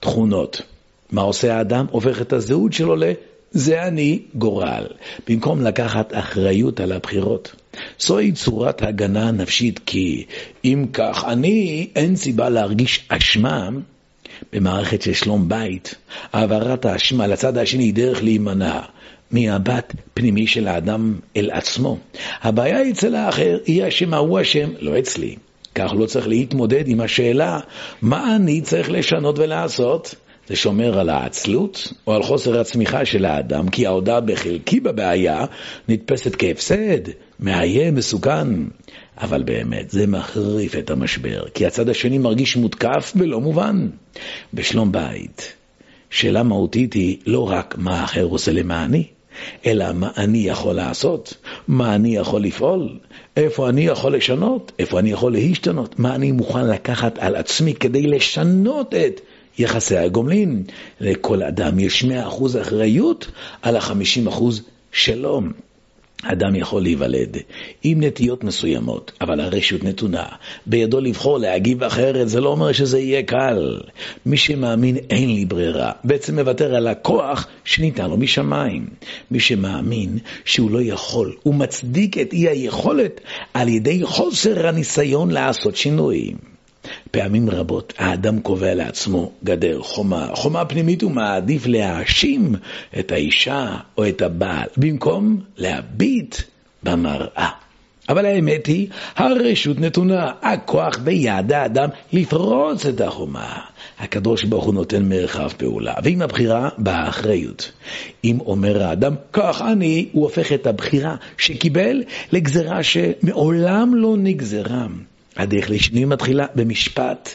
תכונות. מה עושה האדם? הופך את הזהות שלו זה אני גורל, במקום לקחת אחריות על הבחירות. זוהי צורת הגנה נפשית, כי אם כך אין סיבה להרגיש אשמה. במערכת של שלום בית, העברת האשמה לצד השני היא דרך להימנע מהבט פנימי של האדם אל עצמו. הבעיה היא אצל האחר, היא אשם, הוא אשם, לא אצלי. כך לא צריך להתמודד עם השאלה מה אני צריך לשנות ולעשות. זה שומר על העצלות או על חוסר הצמיחה של האדם, כי ההודעה בחלקי בבעיה נתפסת כהפסד, מאיים, מסוכן. אבל באמת זה מחריף את המשבר, כי הצד השני מרגיש מותקף ולא מובן. בשלום בית, שאלה מהותית היא לא רק מה האחר עושה למעני, אלא מה אני יכול לעשות, מה אני יכול לפעול, איפה אני יכול לשנות, איפה אני יכול להשתנות, מה אני מוכן לקחת על עצמי כדי לשנות את יחסי הגומלין. לכל אדם יש 100% אחריות על 50% שלו. אדם יכול להיוולד עם נטיות מסוימות, אבל הרשות נתונה. בידו לבחור להגיב אחרת, זה לא אומר שזה יהיה קל. מי שמאמין אין לי ברירה, בעצם מוותר על הכוח שניתן לו משמיים. מי שמאמין שהוא לא יכול, הוא מצדיק את אי היכולת על ידי חוסר הניסיון לעשות שינויים. פעמים רבות האדם קובע לעצמו גדר, חומה פנימית, הוא מעדיף להאשים את האישה או את הבעל במקום להביט במראה. אבל האמת היא, הרשות נתונה, הכוח ביד האדם לפרוץ את החומה. הקדוש ברוך הוא נותן מרחב פעולה, ועם הבחירה באה אחריות. אם אומר האדם כך אני, הוא הופך את הבחירה שקיבל לגזרה שמעולם לא נגזרה. הדרך לשינוי מתחילה במשפט,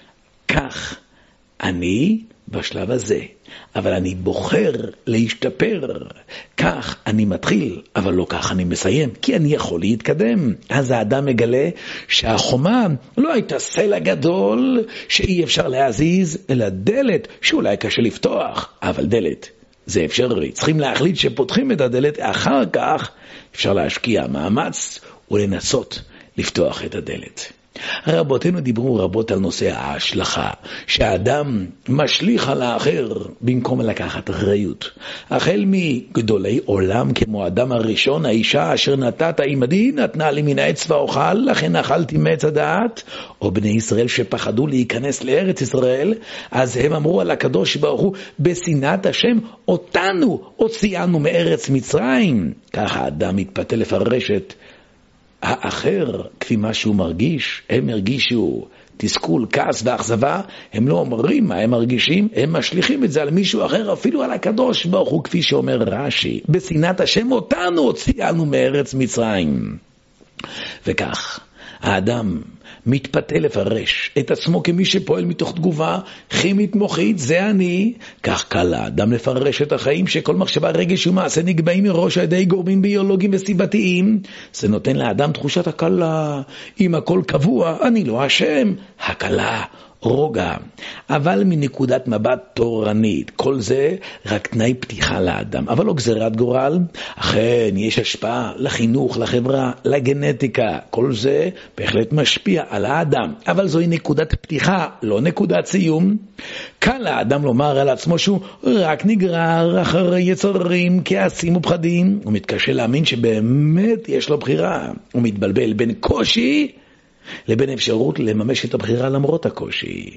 כך אני בשלב הזה, אבל אני בוחר להשתפר. כך אני מתחיל, אבל לא כך אני מסיים, כי אני יכול להתקדם. אז האדם מגלה שהחומה לא הייתה סלע גדול שאי אפשר להזיז, אלא דלת שאולי קשה לפתוח, אבל דלת זה אפשרי. צריכים להחליט שפותחים את הדלת, אחר כך אפשר להשקיע מאמץ ולנסות לפתוח את הדלת. רבותינו דיברו רבות על נושא ההשלכה, שהאדם משליך על האחר במקום לקחת אחריות. החל מגדולי עולם כמו האדם הראשון, האישה אשר נתת עמדי נתנה לי מן העץ ואוכל, לכן אכלתי מעץ הדעת. או בני ישראל שפחדו להיכנס לארץ ישראל, אז הם אמרו על הקדוש ברוך הוא, בשנאת השם אותנו הוציאנו מארץ מצרים. ככה האדם מתפתה לפרש את האחר כפי מה שהוא מרגיש. הם הרגישו תסכול, כעס ואכזבה, הם לא אומרים מה הם מרגישים, הם משליכים את זה על מישהו אחר, אפילו על הקדוש ברוך הוא, כפי שאומר רש"י, בשנאת השם אותנו הוציאנו מארץ מצרים. וכך האדם מתפתה לפרש את עצמו כמי שפועל מתוך תגובה כימית מוחית, זה אני. כך קל לאדם לפרש את החיים שכל מחשבה, רגש ומעשה נקבעים מראש על ידי גורמים ביולוגיים וסיבתיים. זה נותן לאדם תחושת הקלה. אם הכל קבוע, אני לא אשם. הקלה, רוגע. אבל מנקודת מבט תורנית, כל זה רק תנאי פתיחה לאדם, אבל לא גזירת גורל. אכן יש השפעה לחינוך, לחברה, לגנטיקה, כל זה בהחלט משפיע על האדם, אבל זוהי נקודת פתיחה, לא נקודת סיום. קל לאדם לומר על עצמו שהוא רק נגרר אחרי יצרים, כעסים ופחדים. הוא מתקשה להאמין שבאמת יש לו בחירה. הוא מתבלבל בין קושי לבין אפשרות לממש את הבחירה למרות הקושי.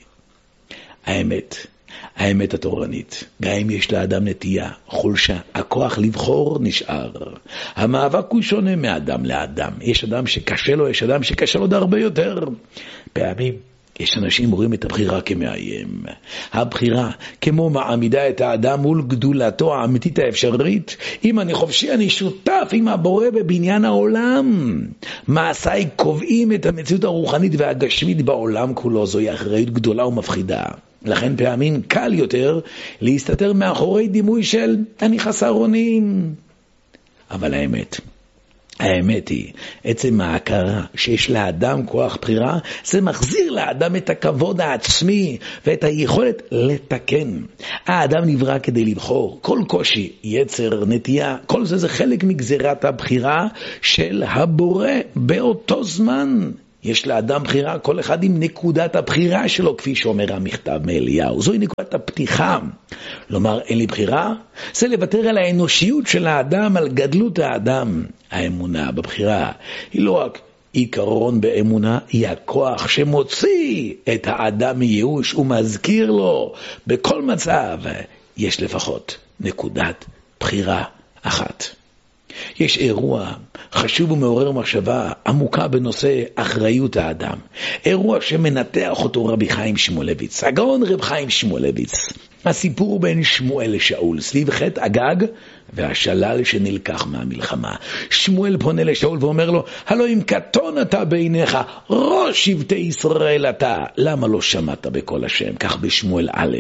האמת התורנית, גם אם יש לאדם נטייה, חולשה, הכוח לבחור נשאר. המאבק הוא שונה מאדם לאדם. יש אדם שקשה לו, יש אדם שקשה לו הרבה יותר. פעמים יש אנשים רואים את הבחירה כמאיים. הבחירה כמו מעמידה את האדם מול גדולתו האמיתית האפשרית. אם אני חופשי, אני שותף עם הבורא בבניין העולם. מעשיי קובעים את המציאות הרוחנית והגשמית בעולם כולו. זוהי אחריות גדולה ומפחידה. לכן פעמים קל יותר להסתתר מאחורי דימוי של אני חסר אונים. אבל האמת היא, עצם ההכרה שיש לאדם כוח בחירה, זה מחזיר לאדם את הכבוד העצמי ואת היכולת לתקן. האדם נברא כדי לבחור. כל קושי, יצר, נטייה, כל זה חלק מגזירת הבחירה של הבורא באותו זמן. יש לאדם בחירה, כל אחד עם נקודת הבחירה שלו, כפי שאומר המכתב מאליהו. זוהי נקודת הפתיחה. לומר, אין לי בחירה, זה לוותר על האנושיות של האדם, על גדלות האדם. האמונה בבחירה היא לא רק עיקרון באמונה, היא הכוח שמוציא את האדם מייאוש ומזכיר לו בכל מצב, יש לפחות נקודת בחירה אחת. יש אירוע חשוב ומעורר מחשבה עמוקה בנושא אחריות האדם. אירוע שמנתח אותו רבי חיים שמואלביץ, הגאון רב חיים שמואלביץ. הסיפור בין שמואל לשאול, סביב חטא אגג והשלל שנלקח מהמלחמה. שמואל פונה לשאול ואומר לו, הלא אם קטון אתה בעיניך, ראש שבטי ישראל אתה, למה לא שמעת בקול השם? כך בשמואל א'.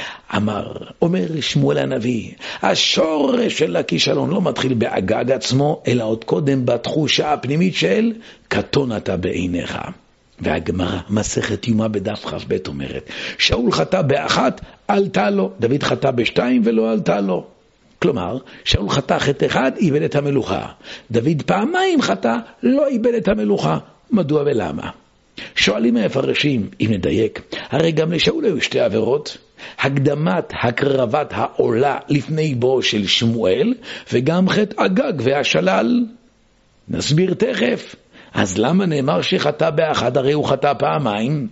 אומר שמואל הנביא, השורש של הכישלון לא מתחיל באגג עצמו, אלא עוד קודם בתחושה הפנימית של קטון אתה בעיניך. והגמרא, מסכת יומא בדף כ"ב אומרת, שאול חטא באחת, עלתה לו, דוד חטא בשתיים ולא עלתה לו. כלומר, שאול חטא חטא אחד, איבד את המלוכה. דוד פעמיים חטא, לא איבד את המלוכה. מדוע ולמה? שואלים המפרשים, אם נדייק, הרי גם לשאול היו שתי עבירות, הקדמת הקרבת העולה לפני בו של שמואל, וגם חטא אגג והשלל. נסביר תכף. אז למה נאמר שחטא באחד, הרי הוא חטא פעמיים?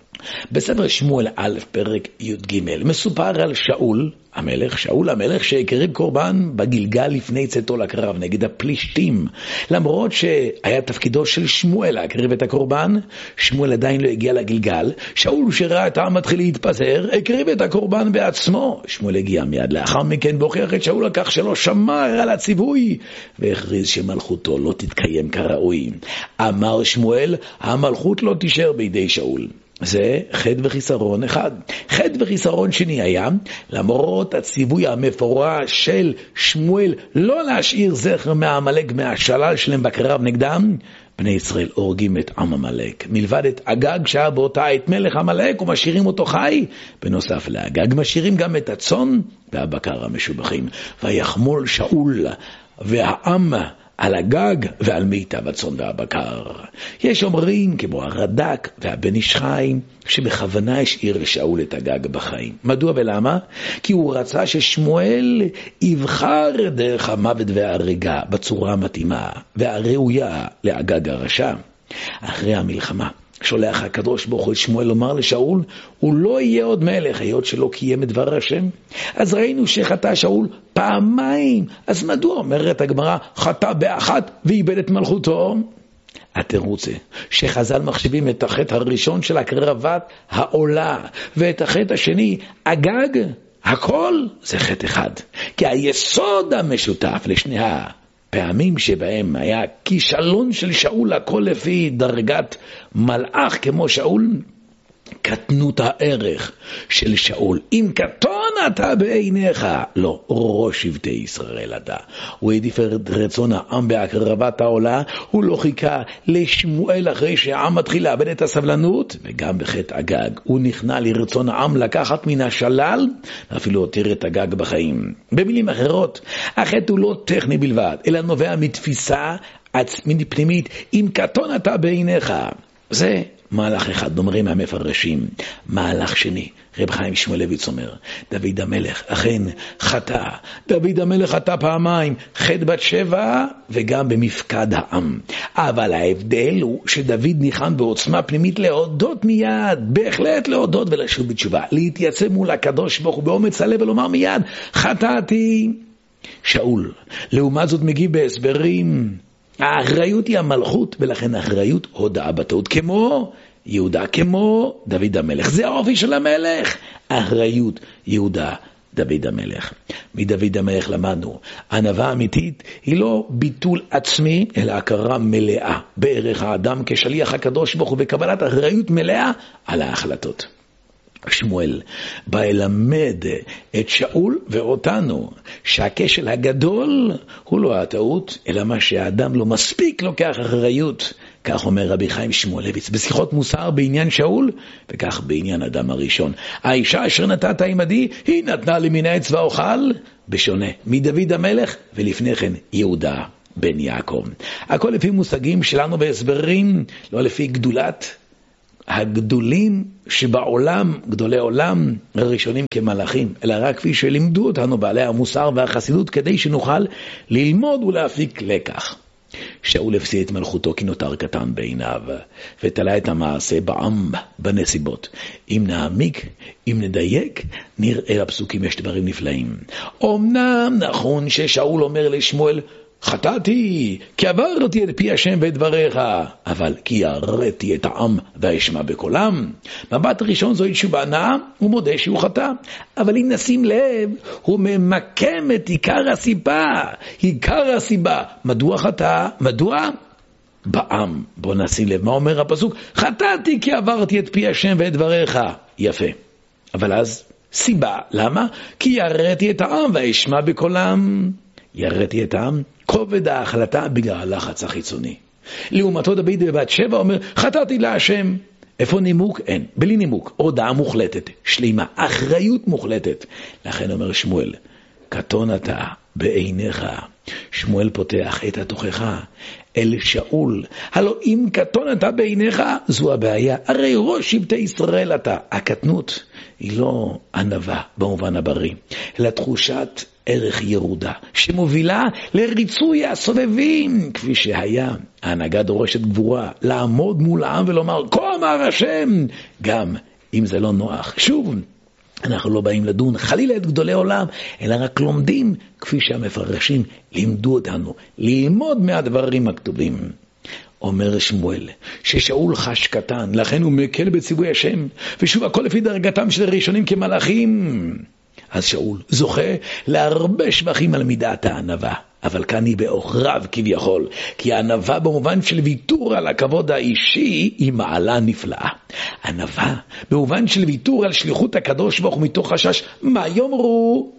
בספר שמואל א' פרק י"ג מסופר על שאול המלך שהקריב קורבן בגלגל לפני צאתו לקרב נגד הפלישתים. למרות שהיה תפקידו של שמואל להקריב את הקורבן, שמואל עדיין לא הגיע לגלגל. שאול שראה את העם מתחיל להתפזר, הקריב את הקורבן בעצמו. שמואל הגיע מיד לאחר מכן והוכיח את שאול לכך שלא שמר על הציווי, והכריז שמלכותו לא תתקיים כראוי. אמר שמואל, המלכות לא תישאר בידי שאול. זה חטא וחיסרון אחד. חטא וחיסרון שני היה, למרות הציווי המפורש של שמואל לא להשאיר זכר מהעמלק מהשלל שלהם בקרב נגדם, בני ישראל הורגים את עם עמלק. מלבד את אגג שהיה באותה עת מלך עמלק ומשאירים אותו חי, בנוסף לאגג משאירים גם את הצאן והבקר המשובחים. ויחמול שאול והעם על הגג ועל מיטב הצאן והבקר. יש אומרים כמו הרד"ק והבן איש חי שבכוונה השאיר לשאול את הגג בחיים. מדוע ולמה? כי הוא רצה ששמואל יבחר דרך המוות וההריגה בצורה המתאימה והראויה לאגג הרשע. אחרי המלחמה שולח הקדוש ברוך הוא את שמואל לומר לשאול, הוא לא יהיה עוד מלך, היות שלא קיים את דבר השם. אז ראינו שחטא שאול פעמיים, אז מדוע אומרת הגמרא, חטא באחת ואיבד את מלכותו? התירוץ זה שחז"ל מחשיבים את החטא הראשון של הקרבת העולה, ואת החטא השני, אגג, הכל זה חטא אחד. כי היסוד המשותף לשני פעמים שבהם היה כישלון של שאול, הכל לפי דרגת מלאך כמו שאול, קטנות הערך של שאול. אם קטון אתה בעיניך, לא, ראש שבטי ישראל אתה. הוא העדיף את רצון העם בהקרבת העולה, הוא לא חיכה לשמואל אחרי שהעם מתחיל לאבד את הסבלנות, וגם בחטא אגג הוא נכנע לרצון העם לקחת מן השלל, ואפילו הותיר את אגג בחיים. במילים אחרות, החטא הוא לא טכני בלבד, אלא נובע מתפיסה עצמית פנימית, אם קטון אתה בעיניך. זה מהלך אחד, אומרים המפרשים. מהלך שני, רב חיים שמואלביץ אומר, דוד המלך אכן חטא. דוד המלך חטא פעמיים, חטא בת שבע וגם במפקד העם. אבל ההבדל הוא שדוד ניחן בעוצמה פנימית להודות מיד, בהחלט להודות ולשוב בתשובה, להתייצב מול הקדוש ברוך הוא באומץ הלב ולומר מיד, חטאתי. שאול, לעומת זאת מגיב בהסברים, האחריות היא המלכות, ולכן האחריות הודעה בטעות, כמו יהודה, כמו דוד המלך. זה האופי של המלך, האחריות יהודה, דוד המלך. מדוד המלך למדנו, ענווה אמיתית היא לא ביטול עצמי, אלא הכרה מלאה בערך האדם כשליח הקדוש ברוך הוא, בקבלת אחריות מלאה על ההחלטות. שמואל בא ללמד את שאול ואותנו שהכשל הגדול הוא לא הטעות, אלא מה שהאדם לא מספיק לוקח אחריות. כך אומר רבי חיים שמואלביץ בשיחות מוסר בעניין שאול, וכך בעניין אדם הראשון. האישה אשר נתת עמדי, היא נתנה לי מן העץ ואוכל, בשונה מדוד המלך ולפני כן יהודה. בן יעקב. הכל לפי מושגים שלנו והסברים, לא לפי גדולת הגדולים שבעולם, גדולי עולם, הראשונים כמלאכים, אלא רק כפי שלימדו אותנו בעלי המוסר והחסידות, כדי שנוכל ללמוד ולהפיק לקח. שאול הפסיד את מלכותו כי נותר קטן בעיניו, ותלה את המעשה בעם בנסיבות. אם נעמיק, אם נדייק, נראה לפסוקים יש דברים נפלאים. אמנם נכון ששאול אומר לשמואל, חטאתי, כי עברתי את פי השם ואת דבריך, אבל כי ירדתי את העם ואשמע בקולם. מבט ראשון זו תשובה נאה, הוא מודה שהוא חטא. אבל אם נשים לב, הוא ממקם את עיקר הסיבה. עיקר הסיבה, מדוע חטא? מדוע? בעם. בוא נשים לב, מה אומר הפסוק? חטאתי כי עברתי את פי השם ואת דבריך. יפה. אבל אז סיבה, למה? כי ירדתי את העם ואשמע בקולם. ירדתי את העם, כובד ההחלטה בגלל הלחץ החיצוני. לעומתו דוד בבת שבע אומר, חטאתי להשם. איפה נימוק? אין. בלי נימוק. הודעה מוחלטת, שלימה, אחריות מוחלטת. לכן אומר שמואל, קטון אתה בעיניך. שמואל פותח את התוכחה אל שאול. הלא אם קטון אתה בעיניך, זו הבעיה. הרי ראש שבטי ישראל אתה. הקטנות היא לא ענווה במובן הבריא, אלא תחושת ערך ירודה, שמובילה לריצוי הסובבים, כפי שהיה. ההנהגה דורשת גבורה, לעמוד מול העם ולומר, כה אמר השם, גם אם זה לא נוח. שוב, אנחנו לא באים לדון חלילה את גדולי עולם, אלא רק לומדים, כפי שהמפרשים לימדו אותנו, ללמוד מהדברים הכתובים. אומר שמואל, ששאול חש קטן, לכן הוא מקל בציווי השם, ושוב הכל לפי דרגתם של הראשונים כמלאכים. אז שאול זוכה להרבה שבחים על מידת הענווה, אבל כאן היא באוכריו כביכול, כי הענווה במובן של ויתור על הכבוד האישי היא מעלה נפלאה. ענווה במובן של ויתור על שליחות הקדוש ברוך הוא מתוך חשש, מה יאמרו?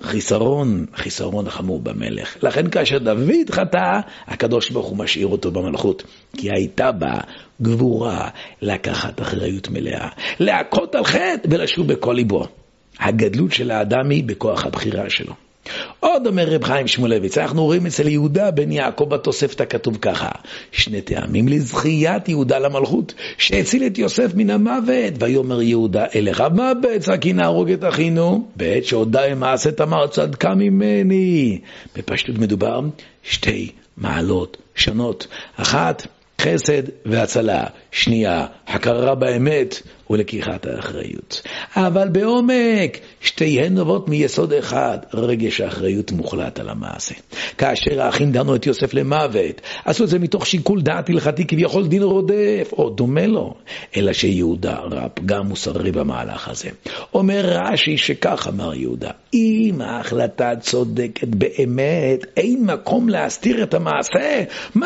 חיסרון חמור במלך. לכן כאשר דוד חטא, הקדוש ברוך הוא משאיר אותו במלכות, כי הייתה בה גבורה לקחת אחריות מלאה, להכות על חטא ולשוב בכל ליבו. הגדלות של האדם היא בכוח הבחירה שלו. עוד אומר רב חיים שמואלביץ, אנחנו רואים אצל יהודה בן יעקב בתוספתא כתוב ככה, שני טעמים לזכיית יהודה למלכות, שהציל את יוסף מן המוות, ויאמר יהודה אליך מה בצע כי נהרוג את אחינו, בעת שהודה מעשה תמר צדקה ממני. בפשטות מדובר שתי מעלות שונות, אחת חסד והצלה, שנייה הכרה באמת ולקיחת האחריות. אבל בעומק שתיהן נובעות מיסוד אחד, רגש האחריות מוחלט על המעשה. כאשר האחים דנו את יוסף למוות, עשו את זה מתוך שיקול דעת הלכתי כביכול דין רודף או דומה לו, אלא שיהודה ראה פגם מוסרי במהלך הזה. אומר רש"י שכך אמר יהודה, אם ההחלטה צודקת באמת, אין מקום להסתיר את המעשה.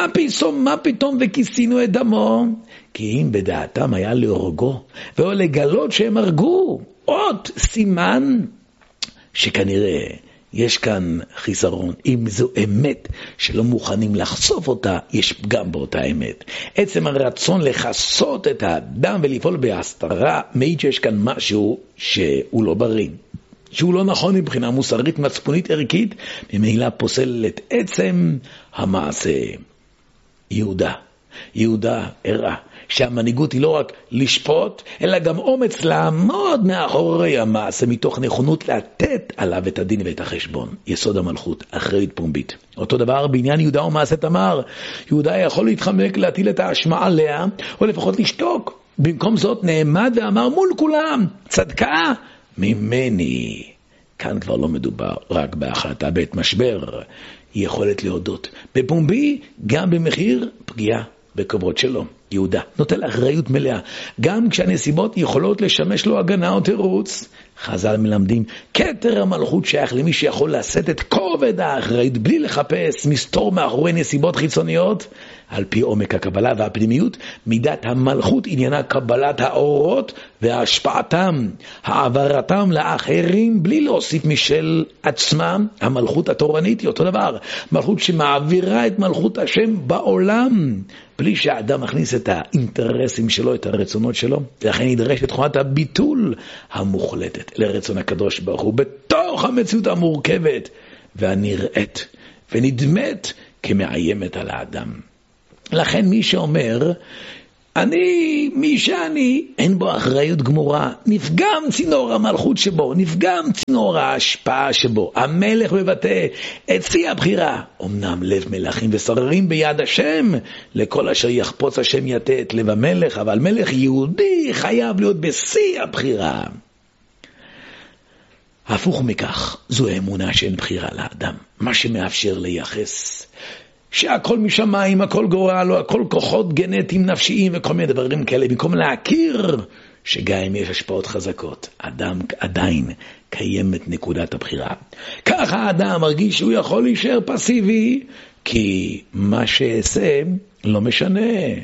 מה פתאום וכיסינו את דמו? כי אם בדעתם היה להורגו ואו לגלות שהם הרגו, עוד סימן שכנראה יש כאן חיסרון. אם זו אמת שלא מוכנים לחשוף אותה, יש פגם באותה אמת. עצם הרצון לחסות את האדם ולפעול בהסתרה, מעיד שיש כאן משהו שהוא לא בריא, שהוא לא נכון מבחינה מוסרית, מצפונית, ערכית, ממילא פוסל את עצם המעשה. יהודה הראה שהמנהיגות היא לא רק לשפוט, אלא גם אומץ לעמוד מאחורי המעשה, מתוך נכונות לתת עליו את הדין ואת החשבון. יסוד המלכות, אחריות פומבית. אותו דבר בעניין יהודה ומעשה תמר. יהודה יכול להתחמק, להטיל את האשמה עליה, או לפחות לשתוק. במקום זאת נעמד ואמר מול כולם, צדקה ממני. כאן כבר לא מדובר רק בהחלטה בעת משבר, היא יכולת להודות בפומבי, גם במחיר פגיעה בכבוד שלו. יהודה נוטל אחריות מלאה, גם כשהנסיבות יכולות לשמש לו הגנה או תירוץ. חז"ל מלמדים, כתר המלכות שייך למי שיכול לשאת את כובד האחריות בלי לחפש מסתור מאחורי נסיבות חיצוניות. על פי עומק הקבלה והפנימיות, מידת המלכות עניינה קבלת האורות והשפעתם, העברתם לאחרים בלי להוסיף משל עצמם. המלכות התורנית היא אותו דבר, מלכות שמעבירה את מלכות השם בעולם, בלי שהאדם מכניס את האינטרסים שלו, את הרצונות שלו. לכן נדרשת תכונת הביטול המוחלטת לרצון הקדוש ברוך הוא, בתוך המציאות המורכבת והנראית ונדמת כמאיימת על האדם. לכן מי שאומר, מי שאני, אין בו אחריות גמורה, נפגם צינור המלכות שבו, נפגם צינור ההשפעה שבו. המלך מבטא את שיא הבחירה. אמנם לב מלכים ושררים ביד השם, לכל אשר יחפוץ השם יטה את לב המלך, אבל מלך יהודי חייב להיות בשיא הבחירה. הפוך מכך, זו האמונה שאין בחירה לאדם, מה שמאפשר לייחס שהכל משמיים, הכל גורל, או הכל כוחות גנטיים, נפשיים וכל מיני דברים כאלה, במקום להכיר שגם אם יש השפעות חזקות, אדם עדיין קיימת נקודת הבחירה. ככה האדם מרגיש שהוא יכול להישאר פסיבי, כי מה שעשה לא משנה.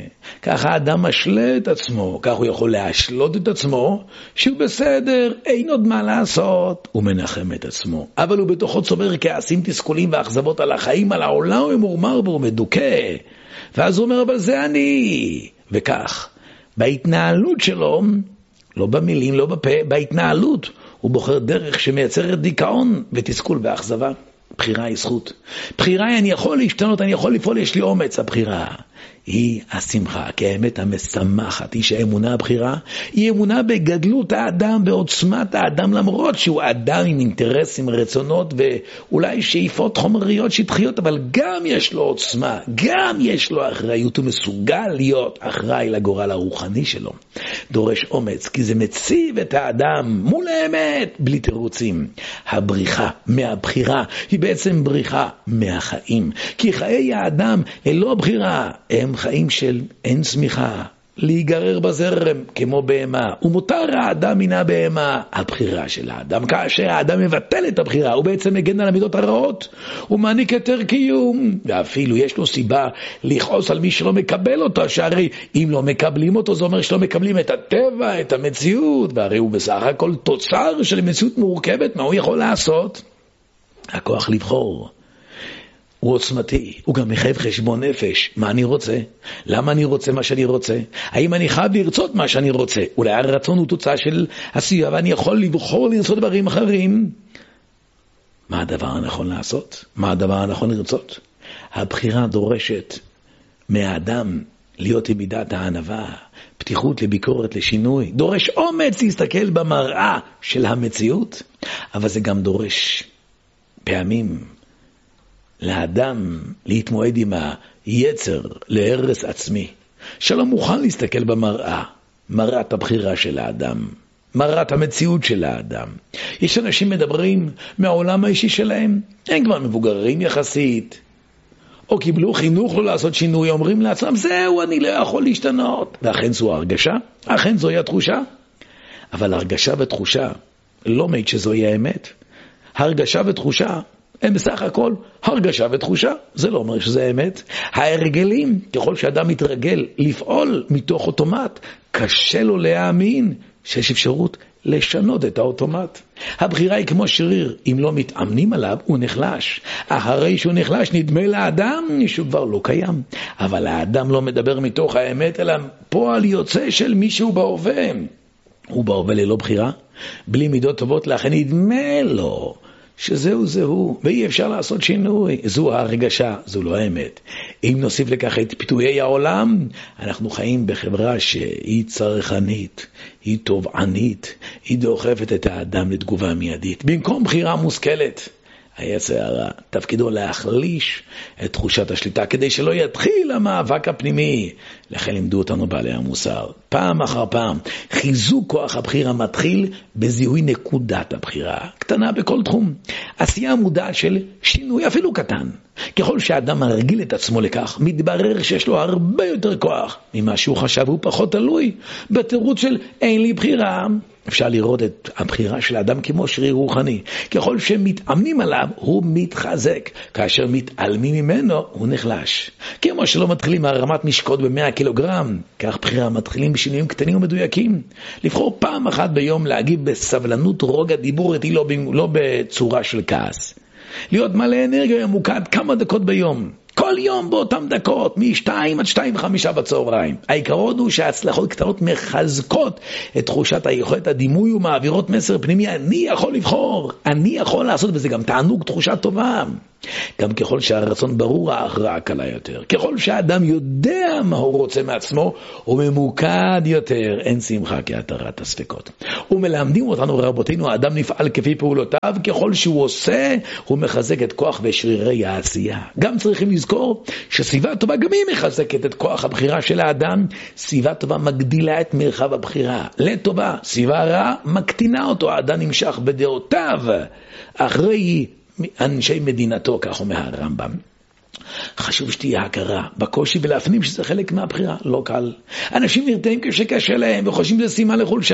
ככה האדם משלה את עצמו, כך הוא יכול להשלות את עצמו, שהוא בסדר, אין עוד מה לעשות. הוא מנחם את עצמו, אבל הוא בתוכו צובר כעסים, תסכולים ואכזבות על החיים, על העולם, הוא ממורמר והוא מדוכא. ואז הוא אומר, אבל זה אני. וכך, בהתנהלות שלו, לא במילים, לא בפה, בהתנהלות, הוא בוחר דרך שמייצרת דיכאון ותסכול ואכזבה. בחירה היא זכות. בחירה היא, אני יכול להשתנות, אני יכול לפעול, יש לי אומץ. הבחירה היא השמחה, כי האמת המשמחת היא שהאמונה הבחירה היא אמונה בגדלות האדם, בעוצמת האדם, למרות שהוא אדם עם אינטרסים, רצונות ואולי שאיפות חומריות שטחיות, אבל גם יש לו עוצמה, גם יש לו אחריות, הוא מסוגל להיות אחראי לגורל הרוחני שלו. דורש אומץ, כי זה מציב את האדם מול האמת בלי תירוצים. הבריחה מהבחירה היא בעצם בריחה מהחיים, כי חיי האדם ללא בחירה הם חיים של אין צמיחה, להיגרר בזרם כמו בהמה, ומותר האדם מן הבהמה. הבחירה של האדם, כאשר האדם מבטל את הבחירה, הוא בעצם מגן על המידות הרעות, הוא מעניק יותר קיום, ואפילו יש לו סיבה לכעוס על מי שלא מקבל אותו, שהרי אם לא מקבלים אותו זה אומר שלא מקבלים את הטבע, את המציאות, והרי הוא בסך הכל תוצר של מציאות מורכבת. מה הוא יכול לעשות? הכוח לבחור הוא עוצמתי, הוא גם מחייב חשבון נפש. מה אני רוצה? למה אני רוצה מה שאני רוצה? האם אני חייב לרצות מה שאני רוצה? אולי הרצון הוא תוצאה של עשייה, ואני יכול לבחור לרצות דברים אחרים. מה הדבר הנכון לעשות? מה הדבר הנכון לרצות? הבחירה דורשת מהאדם להיות עם מידת הענווה, פתיחות לביקורת, לשינוי. דורש אומץ להסתכל במראה של המציאות, אבל זה גם דורש פעמים לאדם להתמועד עם היצר להרס עצמי, שלא מוכן להסתכל במראה, מראת הבחירה של האדם, מראת המציאות של האדם. יש אנשים מדברים מהעולם האישי שלהם, הם כבר מבוגרים יחסית, או קיבלו חינוך לא לעשות שינוי, אומרים לעצמם, זהו, אני לא יכול להשתנות. ואכן זו הרגשה, אכן זוהי התחושה, אבל הרגשה ותחושה לא מעיד שזוהי האמת. הרגשה ותחושה הם בסך הכל הרגשה ותחושה, זה לא אומר שזה האמת. ההרגלים, ככל שאדם מתרגל לפעול מתוך אוטומט, קשה לו להאמין שיש אפשרות לשנות את האוטומט. הבחירה היא כמו שריר, אם לא מתאמנים עליו הוא נחלש. אחרי שהוא נחלש נדמה לאדם שהוא כבר לא קיים. אבל האדם לא מדבר מתוך האמת, אלא פועל יוצא של מישהו בהווה. הוא בהווה ללא בחירה, בלי מידות טובות, לכן נדמה לו שזהו, ואי אפשר לעשות שינוי. זו הרגשה, זו לא האמת. אם נוסיף לכך את פיתויי העולם, אנחנו חיים בחברה שהיא צרכנית, היא תובענית, היא דוחפת את האדם לתגובה מיידית. במקום בחירה מושכלת, היצר הרע תפקידו להחליש את תחושת השליטה, כדי שלא יתחיל המאבק הפנימי. לכן לימדו אותנו בעלי המוסר, פעם אחר פעם, חיזוק כוח הבחירה מתחיל בזיהוי נקודת הבחירה, קטנה בכל תחום. עשייה מודעת של שינוי אפילו קטן. ככל שהאדם מרגיל את עצמו לכך, מתברר שיש לו הרבה יותר כוח ממה שהוא חשב, הוא פחות תלוי בתירוץ של אין לי בחירה. אפשר לראות את הבחירה של האדם כמו שריר רוחני. ככל שמתאמנים עליו, הוא מתחזק. כאשר מתעלמים ממנו, הוא נחלש. כמו שלא מתחילים מהרמת משקות ב100 קילוגרם, כך בחירה מתחילים בשינויים קטנים ומדויקים. לבחור פעם אחת ביום להגיב בסבלנות, רוגע, דיבור איתי, לא בצורה של כעס. להיות מלא אנרגיה ממוקד כמה דקות ביום. כל יום באותם דקות, מ-2 עד 2:05 בצהריים. העיקרון הוא שההצלחות קטנות מחזקות את תחושת היכולת הדימוי ומעבירות מסר פנימי. אני יכול לבחור, אני יכול לעשות, וזה גם תענוג, תחושה טובה. גם ככל שהרצון ברור, ההכרעה קלה יותר. ככל שהאדם יודע מה הוא רוצה מעצמו, הוא ממוקד יותר, אין שמחה כהתרת הספקות. ומלמדים אותנו רבותינו, האדם נפעל כפי פעולותיו, ככל שהוא עושה, הוא מחזק את כוח ושרירי העשייה. גם צריכים לזכור שסביבה טובה גם היא מחזקת את כוח הבחירה של האדם. סביבה טובה מגדילה את מרחב הבחירה לטובה, סביבה רעה מקטינה אותו, האדם נמשך בדעותיו אחרי אנשי מדינתו, כך אומר הרמב"ם. חשוב שתהיה הכרה בקושי ולהפנים שזה חלק מהבחירה, לא קל. אנשים נרתעים כשקשה להם וחושבים שזה סימן לחולשה.